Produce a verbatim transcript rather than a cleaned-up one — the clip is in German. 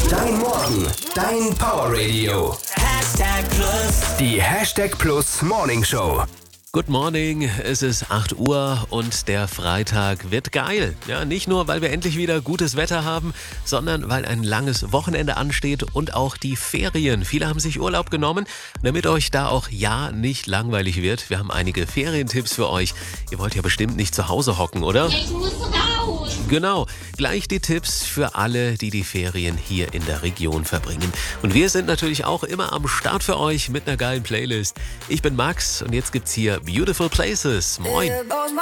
Dein Morgen, dein Powerradio. Hashtag Plus. Die Hashtag Plus Morning Show. Good morning, es ist acht Uhr und der Freitag wird geil. Ja, nicht nur, weil wir endlich wieder gutes Wetter haben, sondern weil ein langes Wochenende ansteht und auch die Ferien. Viele haben sich Urlaub genommen, damit euch da auch ja nicht langweilig wird. Wir haben einige Ferientipps für euch. Ihr wollt ja bestimmt nicht zu Hause hocken, oder? Ich muss raus. Genau, gleich die Tipps für alle, die die Ferien hier in der Region verbringen. Und wir sind natürlich auch immer am Start für euch mit einer geilen Playlist. Ich bin Max und jetzt gibt's hier Beautiful Places. Moin.